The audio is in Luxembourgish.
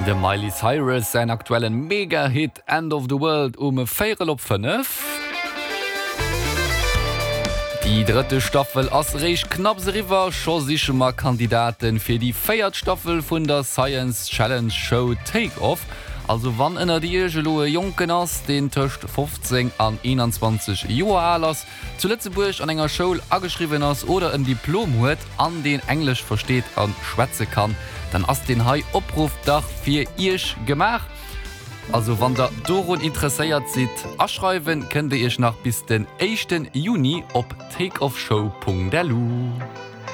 De Miley Cyrus sein aktuellen Mega-Hit End of the World 4:5. Die dritte Staffel ass reich knapp riwer scho sich mal Kandidaten fir die Feiertstaffel vun der Science Challenge Show Take-Off. Also wann ënner die geloe Jonken ass den töcht 15 an 21 Joer ass zu Lützeburg an enger Schul ageschrieben ass oder ein Diplom huet an den Englisch versteht an schwätze kann, dann ass den Hai Oprufdach fir Ich gemach. Also wann der Doron interesseiert sieht, aschreiben könnt ihr nach bis den 1. Juni op takeoffshow.delu.